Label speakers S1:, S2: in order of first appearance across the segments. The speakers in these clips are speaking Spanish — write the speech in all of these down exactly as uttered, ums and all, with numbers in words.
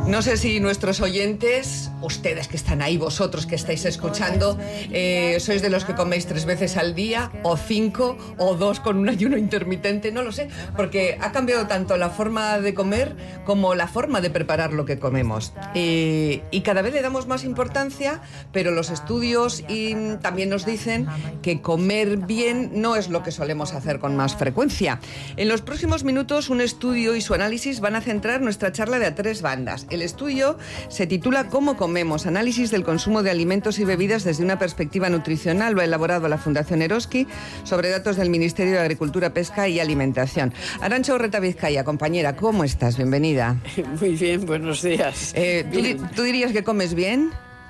S1: No sé si nuestros oyentes, ustedes que están ahí, vosotros que estáis escuchando, eh, sois de los que coméis tres veces al día, o cinco, o dos con un ayuno intermitente, no lo sé, porque ha cambiado tanto la forma de comer como la forma de preparar lo que comemos. Eh, y cada vez le damos más importancia, pero los estudios y también nos dicen que comer bien no es lo que solemos hacer con más frecuencia. En los próximos minutos, un estudio y su análisis van a centrar nuestra charla de a tres bandas. El estudio se titula ¿Cómo comemos? Análisis del consumo de alimentos y bebidas desde una perspectiva nutricional. Lo ha elaborado la Fundación Eroski sobre datos del Ministerio de Agricultura, Pesca y Alimentación. Arantxa Urreta Vizcaya, compañera, ¿cómo estás? Bienvenida.
S2: Muy bien, buenos días.
S1: Eh, ¿tú,
S2: bien.
S1: ¿Tú dirías que comes bien?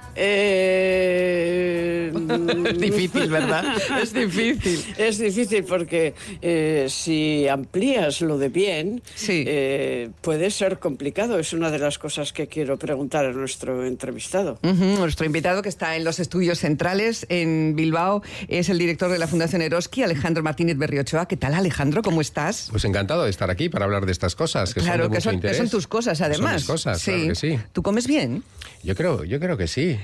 S2: Eh...
S1: Es difícil, ¿verdad? Es difícil.
S2: Es difícil porque eh, si amplías lo de bien,
S1: sí.
S2: eh, puede ser complicado. Es una de las cosas que quiero preguntar a nuestro entrevistado.
S1: Uh-huh. Nuestro invitado, que está en los estudios centrales en Bilbao, es el director de la Fundación Eroski, Alejandro Martínez Berriochoa. ¿Qué tal, Alejandro? ¿Cómo estás?
S3: Pues encantado de estar aquí para hablar de estas cosas, que
S1: claro,
S3: son de
S1: que
S3: mucho
S1: son,
S3: interés.
S1: que son tus cosas, además.
S3: Son mis cosas,
S1: sí.
S3: Claro que sí.
S1: ¿Tú comes bien?
S3: Yo creo, yo creo que sí.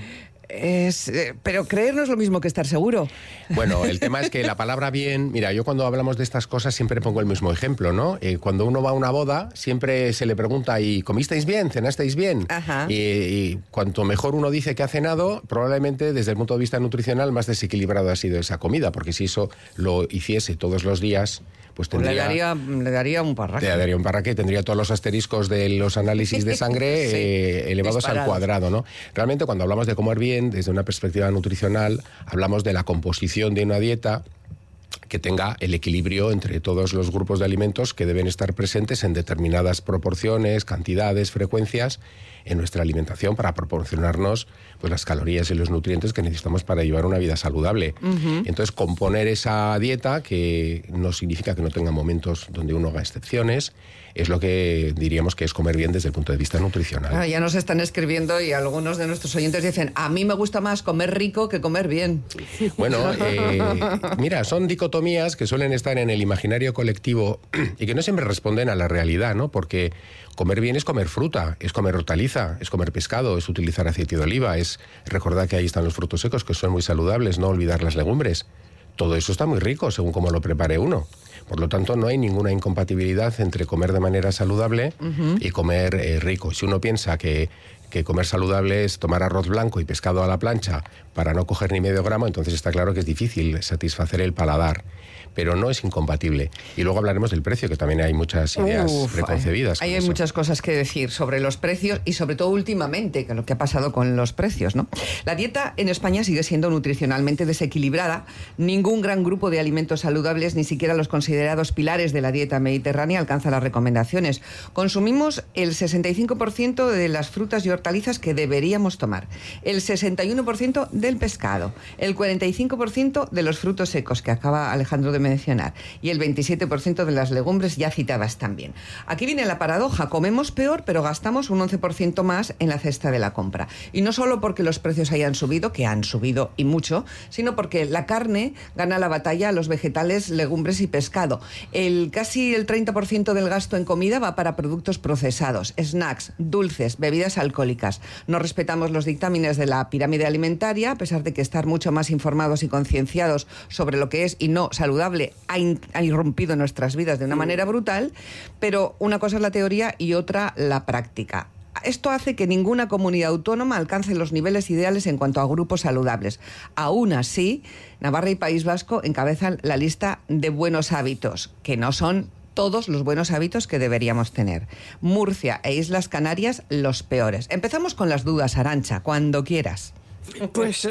S1: Es, eh, pero creer no es lo mismo que estar seguro.
S3: Bueno, el tema es que la palabra bien... Mira, yo cuando hablamos de estas cosas siempre pongo el mismo ejemplo, ¿no? Eh, cuando uno va a una boda, siempre se le pregunta, ¿y comisteis bien? ¿Cenasteis bien?
S1: Ajá.
S3: Y, y cuanto mejor uno dice que ha cenado, probablemente desde el punto de vista nutricional más desequilibrado ha sido esa comida, porque si eso lo hiciese todos los días... pues tendría,
S1: le, daría, le daría un parraque.
S3: Le daría un parraque, tendría todos los asteriscos de los análisis de sangre sí, eh, elevados disparados al cuadrado, ¿no? Realmente, cuando hablamos de comer bien, desde una perspectiva nutricional, hablamos de la composición de una dieta que tenga el equilibrio entre todos los grupos de alimentos que deben estar presentes en determinadas proporciones, cantidades, frecuencias en nuestra alimentación para proporcionarnos pues las calorías y los nutrientes que necesitamos para llevar una vida saludable. Uh-huh. Entonces, componer esa dieta, que no significa que no tenga momentos donde uno haga excepciones, es lo que diríamos que es comer bien desde el punto de vista nutricional.
S1: Ah, ya nos están escribiendo y algunos de nuestros oyentes dicen, a mí me gusta más comer rico que comer bien.
S3: Bueno, eh, mira, son dicotomías que suelen estar en el imaginario colectivo y que no siempre responden a la realidad, ¿no? Porque comer bien es comer fruta, es comer hortaliza, es comer pescado, es utilizar aceite de oliva, es recordar que ahí están los frutos secos, que son muy saludables, no olvidar las legumbres. Todo eso está muy rico según cómo lo prepare uno. Por lo tanto, no hay ninguna incompatibilidad entre comer de manera saludable uh-huh. y comer eh, rico. Si uno piensa que, que comer saludable es tomar arroz blanco y pescado a la plancha para no coger ni medio gramo, entonces está claro que es difícil satisfacer el paladar. Pero no es incompatible. Y luego hablaremos del precio, que también hay muchas ideas Uf, preconcebidas.
S1: Hay, hay muchas cosas que decir sobre los precios y sobre todo últimamente, que lo que ha pasado con los precios, ¿no? La dieta en España sigue siendo nutricionalmente desequilibrada. Ningún gran grupo de alimentos saludables, ni siquiera los considerados pilares de la dieta mediterránea, alcanza las recomendaciones. Consumimos el sesenta y cinco por ciento de las frutas y hortalizas que deberíamos tomar, el sesenta y uno por ciento del pescado, el cuarenta y cinco por ciento de los frutos secos, que acaba Alejandro de mencionar, y el veintisiete por ciento de las legumbres ya citadas también. Aquí viene la paradoja, comemos peor, pero gastamos un once por ciento más en la cesta de la compra. Y no solo porque los precios hayan subido, que han subido y mucho, sino porque la carne gana la batalla a los vegetales, legumbres y pescado. El casi el treinta por ciento del gasto en comida va para productos procesados, snacks, dulces, bebidas alcohólicas. No respetamos los dictámenes de la pirámide alimentaria, a pesar de que estar mucho más informados y concienciados sobre lo que es y no saludable Ha, in, ha irrumpido en nuestras vidas de una manera brutal, pero una cosa es la teoría y otra la práctica. Esto hace que ninguna comunidad autónoma alcance los niveles ideales en cuanto a grupos saludables. Aún así, Navarra y País Vasco encabezan la lista de buenos hábitos, que no son todos los buenos hábitos que deberíamos tener. Murcia e Islas Canarias, los peores. Empezamos con las dudas, Arantxa, cuando quieras.
S2: Pues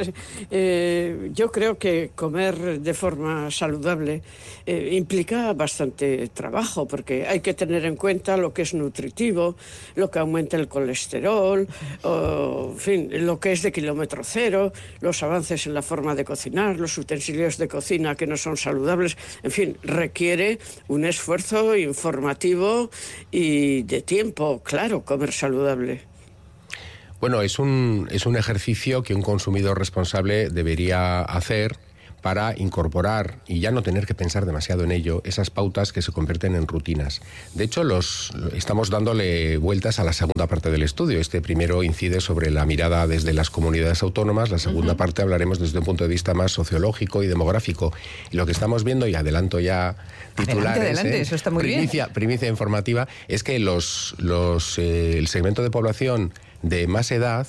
S2: eh, yo creo que comer de forma saludable eh, implica bastante trabajo, porque hay que tener en cuenta lo que es nutritivo, lo que aumenta el colesterol, o, en fin, lo que es de kilómetro cero, los avances en la forma de cocinar, los utensilios de cocina que no son saludables. En fin, requiere un esfuerzo informativo y de tiempo, claro, comer saludable.
S3: Bueno, es un, es un ejercicio que un consumidor responsable debería hacer para incorporar y ya no tener que pensar demasiado en ello, esas pautas que se convierten en rutinas. De hecho, los, estamos dándole vueltas a la segunda parte del estudio. Este primero incide sobre la mirada desde las comunidades autónomas, la segunda uh-huh. parte hablaremos desde un punto de vista más sociológico y demográfico. Y lo que estamos viendo, y adelanto ya titulares,
S1: adelante, adelante,
S3: ¿eh?
S1: eso está muy
S3: primicia,
S1: bien.
S3: Primicia informativa, es que los, los, eh, el segmento de población de más edad,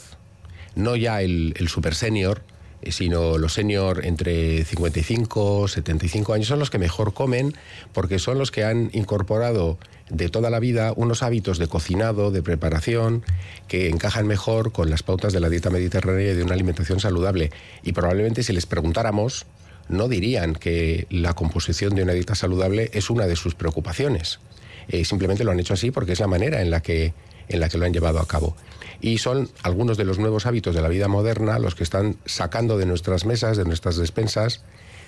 S3: no ya el, el super senior, sino los senior entre cincuenta y cinco, setenta y cinco años, son los que mejor comen porque son los que han incorporado de toda la vida unos hábitos de cocinado, de preparación, que encajan mejor con las pautas de la dieta mediterránea y de una alimentación saludable. Y probablemente si les preguntáramos, no dirían que la composición de una dieta saludable es una de sus preocupaciones. Eh, simplemente lo han hecho así porque es la manera en la que, en la que lo han llevado a cabo. Y son algunos de los nuevos hábitos de la vida moderna los que están sacando de nuestras mesas, de nuestras despensas,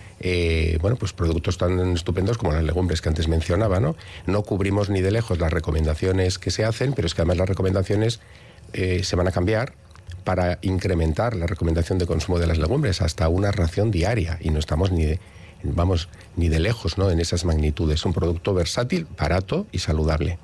S3: eh, bueno, pues productos tan estupendos como las legumbres que antes mencionaba, ¿no? No cubrimos ni de lejos las recomendaciones que se hacen, pero es que además las recomendaciones eh, se van a cambiar para incrementar la recomendación de consumo de las legumbres hasta una ración diaria, y no estamos ni de, vamos, ni de lejos, ¿no?, en esas magnitudes. Es un producto versátil, barato y saludable.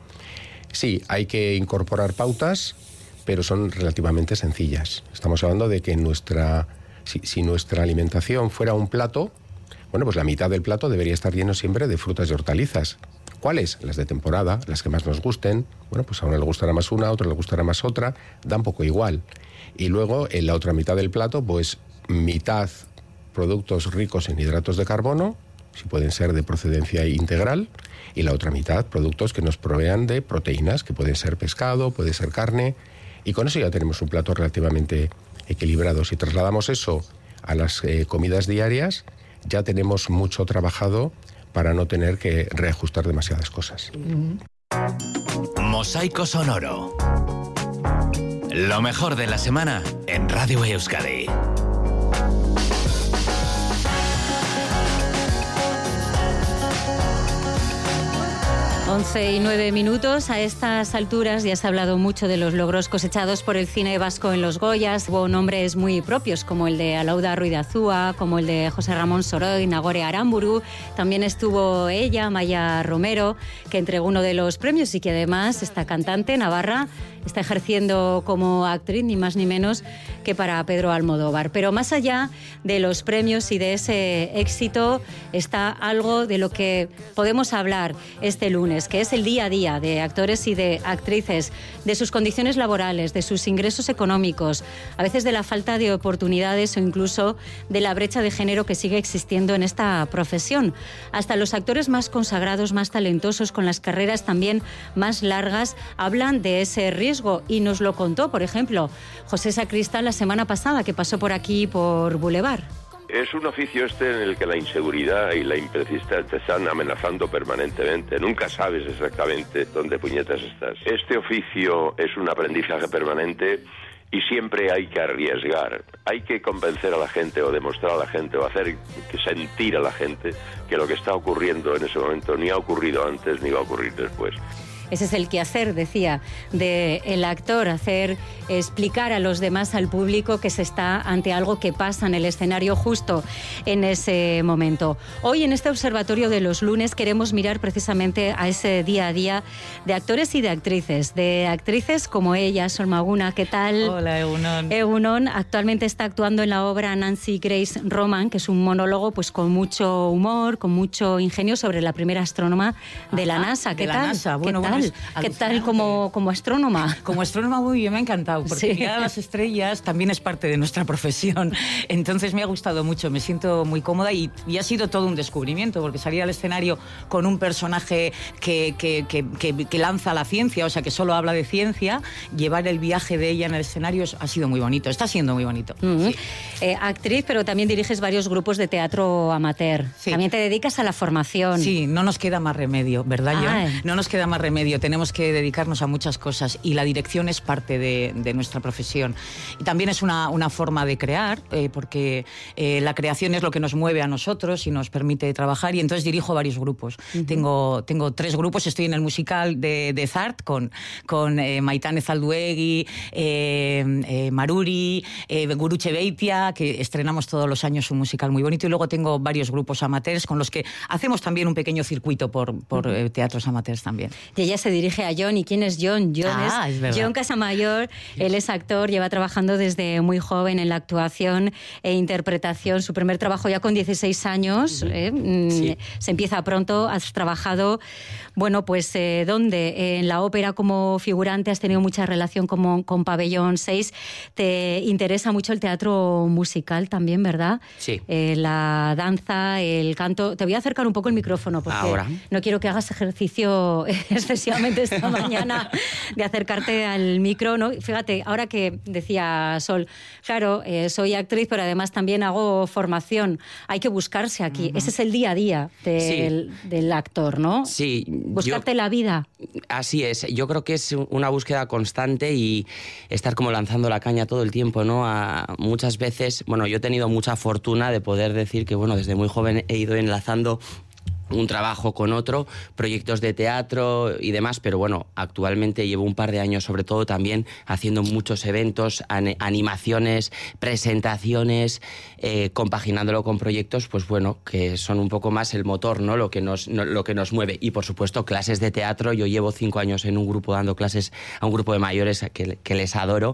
S3: Sí, hay que incorporar pautas, pero son relativamente sencillas. Estamos hablando de que nuestra, si, si nuestra alimentación fuera un plato, bueno, pues la mitad del plato debería estar lleno siempre de frutas y hortalizas. ¿Cuáles? Las de temporada, las que más nos gusten. Bueno, pues a uno le gustará más una, a otro le gustará más otra, da un poco igual. Y luego, en la otra mitad del plato, pues mitad productos ricos en hidratos de carbono, si pueden ser de procedencia integral, y la otra mitad productos que nos provean de proteínas, que pueden ser pescado, puede ser carne, y con eso ya tenemos un plato relativamente equilibrado. Si trasladamos eso a las eh, comidas diarias, ya tenemos mucho trabajado para no tener que reajustar demasiadas cosas.
S4: Mosaico Sonoro. Lo mejor de la semana en Radio Euskadi.
S5: once y nueve minutos. A estas alturas ya se ha hablado mucho de los logros cosechados por el cine vasco en los Goyas. Hubo nombres muy propios como el de Alauda Ruiz de Azúa, como el de José Ramón Soroy, Nagore Aramburu. También estuvo ella, Maya Romero, que entregó uno de los premios y que además esta cantante navarra está ejerciendo como actriz ni más ni menos que para Pedro Almodóvar. Pero más allá de los premios y de ese éxito está algo de lo que podemos hablar este lunes, que es el día a día de actores y de actrices, de sus condiciones laborales, de sus ingresos económicos, a veces de la falta de oportunidades o incluso de la brecha de género que sigue existiendo en esta profesión. Hasta los actores más consagrados, más talentosos, con las carreras también más largas, hablan de ese riesgo y nos lo contó, por ejemplo, José Sacristán la semana pasada, que pasó por aquí, por Boulevard.
S6: Es un oficio este en el que la inseguridad y la imprecisión te están amenazando permanentemente. Nunca sabes exactamente dónde puñetas estás. Este oficio es un aprendizaje permanente y siempre hay que arriesgar. Hay que convencer a la gente o demostrar a la gente o hacer sentir a la gente que lo que está ocurriendo en ese momento ni ha ocurrido antes ni va a ocurrir después.
S5: Ese es el quehacer, decía, del actor, hacer explicar a los demás, al público, que se está ante algo que pasa en el escenario justo en ese momento. Hoy, en este observatorio de los lunes, queremos mirar precisamente a ese día a día de actores y de actrices, de actrices como ella, Sol Maguna. ¿Qué tal?
S7: Hola, Egunon.
S5: Egunon actualmente está actuando en la obra Nancy Grace Roman, que es un monólogo pues con mucho humor, con mucho ingenio sobre la primera astrónoma de la NASA. ¿Qué
S7: de
S5: tal?
S7: La NASA. Bueno,
S5: ¿Qué tal?
S7: Bueno,
S5: ¿Qué tal como, como astrónoma?
S7: Como astrónoma muy bien, me ha encantado, porque
S5: Sí.
S7: mirar a las estrellas también es parte de nuestra profesión. Entonces me ha gustado mucho, me siento muy cómoda y, y ha sido todo un descubrimiento, porque salir al escenario con un personaje que, que, que, que, que lanza la ciencia, o sea, que solo habla de ciencia, llevar el viaje de ella en el escenario ha sido muy bonito, está siendo muy bonito.
S5: Uh-huh.
S7: Sí.
S5: Eh, actriz, pero también diriges varios grupos de teatro amateur.
S7: Sí.
S5: También te dedicas a la formación.
S7: Sí, no nos queda más remedio, ¿verdad, John?
S5: Ay.
S7: No nos queda más remedio. medio, tenemos que dedicarnos a muchas cosas y la dirección es parte de, de nuestra profesión. Y también es una, una forma de crear, eh, porque eh, la creación es lo que nos mueve a nosotros y nos permite trabajar, y entonces dirijo varios grupos. Uh-huh. Tengo, tengo tres grupos, estoy en el musical de, de Zart con, con eh, Maitane Zalduegui, eh, eh, Maruri, eh, Guruche Beitia, que estrenamos todos los años un musical muy bonito, y luego tengo varios grupos amateurs con los que hacemos también un pequeño circuito por, por uh-huh. eh, teatros amateurs también.
S5: Y ella se dirige a John. ¿Y quién es John? John
S7: ah,
S5: es,
S7: es
S5: John Casamayor. Él es actor, lleva trabajando desde muy joven en la actuación e interpretación. Su primer trabajo ya con dieciséis años. Uh-huh. ¿eh? Sí. Se empieza pronto. Has trabajado, bueno, pues, eh, ¿dónde? En la ópera como figurante, has tenido mucha relación con, con Pabellón seis. Te interesa mucho el teatro musical también, ¿verdad?
S8: Sí.
S5: Eh, la danza, el canto. Te voy a acercar un poco el micrófono porque
S8: Ahora.
S5: no quiero que hagas ejercicio excesivamente esta mañana de acercarte al micro, ¿no? Fíjate, ahora que decía Sol, claro, eh, soy actriz, pero además también hago formación. Hay que buscarse aquí. Uh-huh. Ese es el día a día del, sí. del actor, ¿no?
S8: Sí.
S5: Buscarte
S8: yo,
S5: la vida.
S8: Así es. Yo creo que es una búsqueda constante y estar como lanzando la caña todo el tiempo, ¿no? A, muchas veces, bueno, yo he tenido mucha fortuna de poder decir que, bueno, desde muy joven he ido enlazando un trabajo con otro, proyectos de teatro y demás, pero bueno, actualmente llevo un par de años sobre todo también haciendo muchos eventos, an- animaciones, presentaciones, eh, compaginándolo con proyectos, pues bueno, que son un poco más el motor, ¿no? Lo que nos, no, lo que nos mueve. Y por supuesto, clases de teatro. Yo llevo cinco años en un grupo dando clases a un grupo de mayores que, que les adoro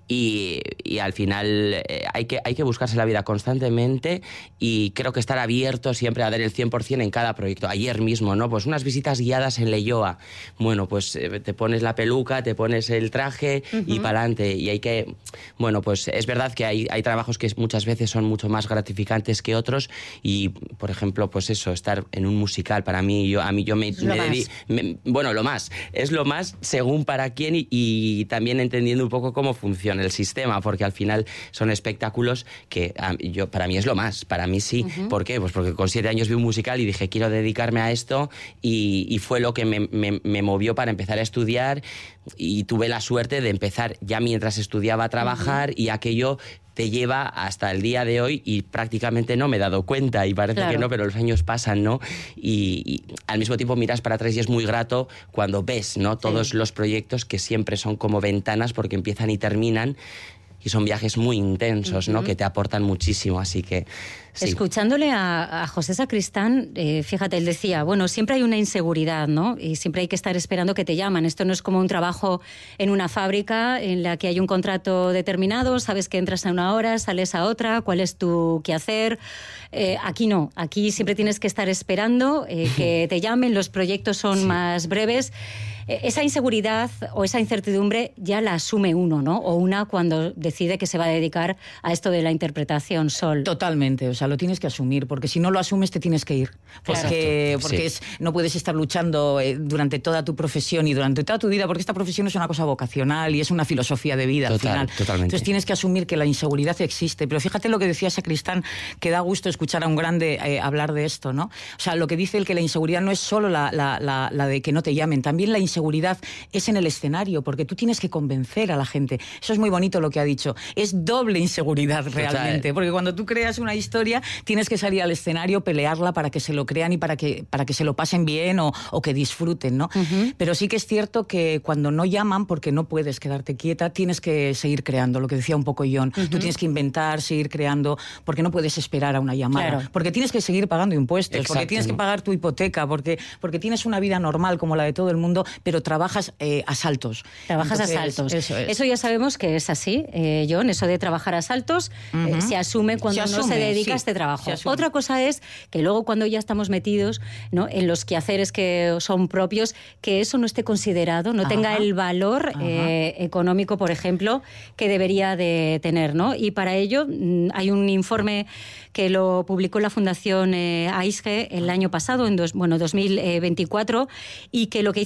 S8: y, y al final eh, hay que, hay que buscarse la vida constantemente y creo que estar abierto siempre a dar el cien por ciento en cada proyecto. Proyecto. Ayer mismo, ¿no? Pues unas visitas guiadas en Leioa. Bueno, pues eh, te pones la peluca, te pones el traje uh-huh. y para adelante. Y hay que... Bueno, pues es verdad que hay, hay trabajos que muchas veces son mucho más gratificantes que otros y, por ejemplo, pues eso, estar en un musical para mí, yo, a mí yo me... me, dedi- me bueno, lo más. Es lo más según para quién y, y también entendiendo un poco cómo funciona el sistema, porque al final son espectáculos que a, yo, para mí es lo más. Para mí sí. Uh-huh. ¿Por qué? Pues porque con siete años vi un musical y dije, quiero dedicarme a esto y, y fue lo que me, me, me movió para empezar a estudiar y tuve la suerte de empezar ya mientras estudiaba a trabajar uh-huh. y aquello te lleva hasta el día de hoy y prácticamente no me he dado cuenta y parece claro. que no, pero los años pasan, ¿no? Y, y al mismo tiempo miras para atrás y es muy grato cuando ves, ¿no? Todos sí. los proyectos que siempre son como ventanas porque empiezan y terminan y son viajes muy intensos, uh-huh. ¿no? Que te aportan muchísimo, así que... Sí.
S5: Escuchándole a, a José Sacristán, eh, fíjate, él decía, bueno, siempre hay una inseguridad, ¿no? Y siempre hay que estar esperando que te llaman. Esto no es como un trabajo en una fábrica en la que hay un contrato determinado, sabes que entras a una hora, sales a otra, cuál es tu quehacer. Eh, aquí no, aquí siempre tienes que estar esperando eh, que te llamen, los proyectos son sí. más breves. Eh, esa inseguridad o esa incertidumbre ya la asume uno, ¿no? O una cuando decide que se va a dedicar a esto de la interpretación, Sol.
S7: Totalmente, o sea, lo tienes que asumir, porque si no lo asumes te tienes que ir. Porque, porque sí. es, no puedes estar luchando eh, durante toda tu profesión y durante toda tu vida, porque esta profesión es una cosa vocacional y es una filosofía de vida
S8: Total,
S7: al final.
S8: Totalmente.
S7: Entonces tienes que asumir que la inseguridad existe. Pero fíjate lo que decía Sacristán, que da gusto escuchar a un grande eh, hablar de esto, ¿no? O sea, lo que dice él, que la inseguridad no es solo la, la, la, la de que no te llamen, también la inseguridad es en el escenario, porque tú tienes que convencer a la gente. Eso es muy bonito lo que ha dicho. Es doble inseguridad realmente, Total. Porque cuando tú creas una historia tienes que salir al escenario, pelearla para que se lo crean y para que, para que se lo pasen bien o, o que disfruten, ¿no? Uh-huh. Pero sí que es cierto que cuando no llaman, porque no puedes quedarte quieta, tienes que seguir creando, lo que decía un poco John. Uh-huh. Tú tienes que inventar, seguir creando, porque no puedes esperar a una llamada. Claro. Porque tienes que seguir pagando impuestos, Exacto, porque tienes ¿no? que pagar tu hipoteca, porque, porque tienes una vida normal como la de todo el mundo, pero trabajas eh, a saltos.
S5: Trabajas Entonces, a saltos. Eso, es. eso ya sabemos que es así, eh, John, eso de trabajar a saltos uh-huh. eh, se asume cuando se asume, no se dedica sí, a este trabajo. Otra cosa es que luego cuando ya estamos metidos, ¿no? en los quehaceres que son propios, que eso no esté considerado, no Ajá. tenga el valor eh, económico, por ejemplo, que debería de tener, ¿no? Y para ello mmm, hay un informe que lo publicó la Fundación eh, A I S G el año pasado, en dos, bueno, dos mil veinticuatro, y que lo que hizo fue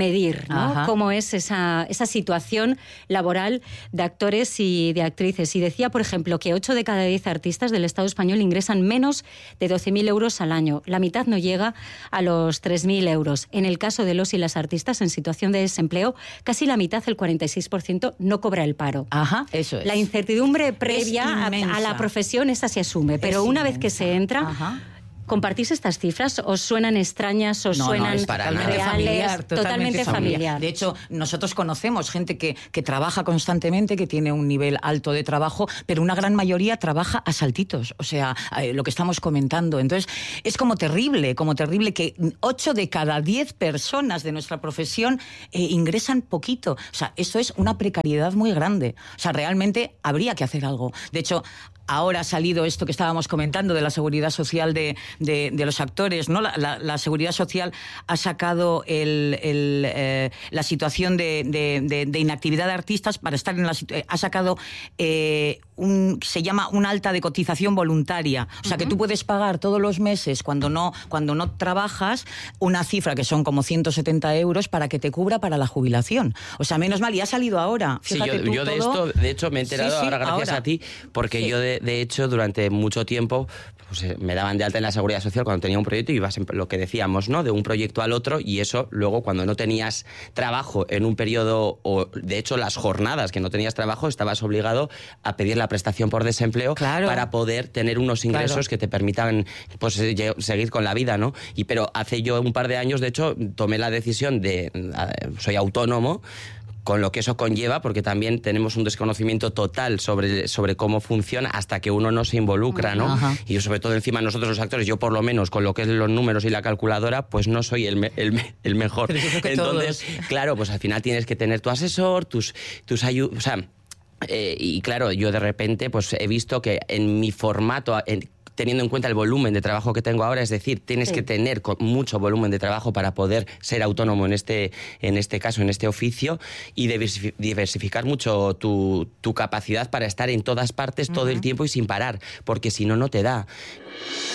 S5: medir, ¿no?
S7: Ajá.
S5: Cómo es esa, esa situación laboral de actores y de actrices. Y decía, por ejemplo, que ocho de cada diez artistas del Estado español ingresan menos de doce mil euros al año. La mitad no llega a los tres mil euros. En el caso de los y las artistas en situación de desempleo, casi la mitad, el cuarenta y seis por ciento, no cobra el paro.
S7: Ajá, eso es.
S5: La incertidumbre previa a, a la profesión, esa se asume, pero
S7: Es
S5: una
S7: inmensa.
S5: vez que se entra...
S7: Ajá.
S5: ¿Compartís estas cifras? ¿Os suenan extrañas? ¿Os
S7: No,
S5: suenan
S7: no, es totalmente
S5: reales?
S7: familiar, totalmente
S5: familiar.
S7: De hecho, nosotros conocemos gente que, que trabaja constantemente, que tiene un nivel alto de trabajo, pero una gran mayoría trabaja a saltitos, o sea, eh, lo que estamos comentando. Entonces, es como terrible, como terrible que ocho de cada diez personas de nuestra profesión eh, ingresan poquito. O sea, esto es una precariedad muy grande. O sea, realmente habría que hacer algo. De hecho, ahora ha salido esto que estábamos comentando de la seguridad social de, de, de los actores, ¿no? La, la, la seguridad social ha sacado el, el, eh, la situación de, de, de, de inactividad de artistas para estar en la eh, ha sacado eh, un, se llama un alta de cotización voluntaria. O sea, uh-huh. que tú puedes pagar todos los meses cuando no, cuando no trabajas una cifra que son como ciento setenta euros para que te cubra para la jubilación. O sea, menos mal, y ha salido ahora. Fíjate
S8: sí, yo,
S7: tú,
S8: yo de
S7: todo...
S8: esto, de hecho, me he enterado
S7: sí, sí,
S8: ahora gracias
S7: ahora.
S8: a ti, porque
S7: sí.
S8: yo de, de hecho durante mucho tiempo pues, me daban de alta en la Seguridad Social cuando tenía un proyecto y ibas en lo que decíamos, ¿no? De un proyecto al otro, y eso luego cuando no tenías trabajo en un periodo, o de hecho las jornadas que no tenías trabajo, estabas obligado a pedir la prestación por desempleo
S7: claro.
S8: para poder tener unos ingresos claro. que te permitan pues seguir con la vida, ¿no? Y pero hace yo un par de años, de hecho, tomé la decisión de soy autónomo, con lo que eso conlleva, porque también tenemos un desconocimiento total sobre, sobre cómo funciona hasta que uno no se involucra, ¿no?
S7: Ajá.
S8: Y sobre todo encima nosotros los actores, yo por lo menos con lo que es los números y la calculadora, pues no soy el, me, el, el mejor. Entonces, todos. Claro, pues al final tienes que tener tu asesor, tus, tus ayudas, o sea, eh, y claro, yo de repente pues he visto que en mi formato... En, teniendo en cuenta el volumen de trabajo que tengo ahora, es decir, tienes sí. que tener mucho volumen de trabajo para poder ser autónomo en este, en este caso, en este oficio, y diversificar mucho tu, tu capacidad para estar en todas partes uh-huh. todo el tiempo y sin parar, porque si no, no te da.